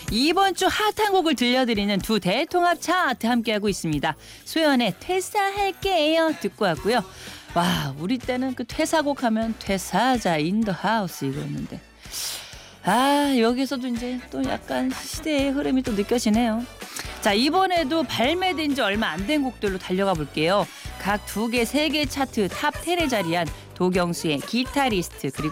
이번 주 핫한 곡을 들려드리는 두 대통합 차트 함께하고 있습니다. 소연의 퇴사할게요 듣고 왔고요. 와, 우리 때는 그 퇴사곡 하면 퇴사자 인더 하우스 이거였는데 여기서도 이제 또 약간 시대의 흐름이 또 느껴지네요. 자, 이번에도 발매된 지 얼마 안 된 곡들로 달려가 볼게요. 각 2개, 3개 차트 탑 10에 자리한 도경수의 기타리스트 그리고